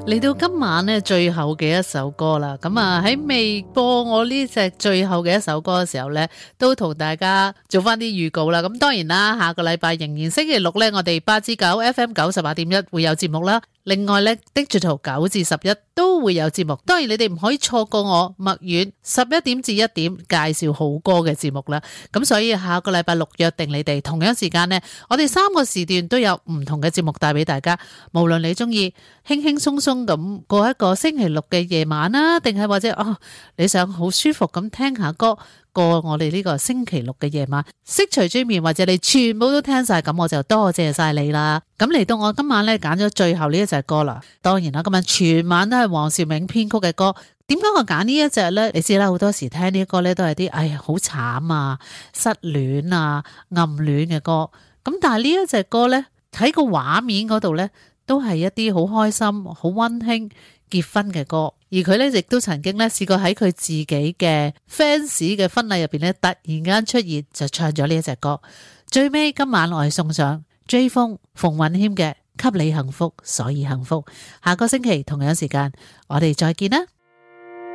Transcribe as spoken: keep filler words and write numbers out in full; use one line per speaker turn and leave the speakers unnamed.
嚟到今晚咧最後嘅一首歌啦，咁啊喺未播我呢隻最後嘅一首歌嘅時候咧，都同大家做翻啲預告啦。咁當然啦，下個禮拜仍然星期六咧，我哋八至九 F M 九十八點一會有節目啦。另外咧 Digital 九至十一都會有節目。當然你哋唔可以錯過我麥苑十一點至一點介紹好歌嘅節目啦。咁所以下個禮拜六約定你哋同樣時間呢，我哋三個時段都有唔同嘅節目帶俾大家。無論你中意輕輕鬆鬆咁過一個星期六嘅夜晚啦，定係或者哦你想好舒服咁聽下歌過我哋呢個星期六嘅夜晚，悉隨尊便，或者你全部都聽晒，咁我就多謝晒你啦。咁嚟到我今晚咧揀咗最後呢一隻歌啦。當然啦，今晚全晚都係黃兆銘編曲嘅歌。點解我揀呢一隻呢？你知啦，好多時聽呢啲歌咧都係啲哎呀好慘啊、失戀啊、暗戀嘅歌。咁但係呢一隻歌呢，喺個畫面嗰度呢，都係一啲好開心、好溫馨結婚嘅歌。而佢咧亦都曾經咧試過喺佢自己嘅 fans 嘅婚禮入邊咧突然間出現，就唱咗呢一隻歌。最尾今晚我係送上追風馮允謙嘅《給你幸福所以幸福》。下個星期同樣時間我哋再見啦。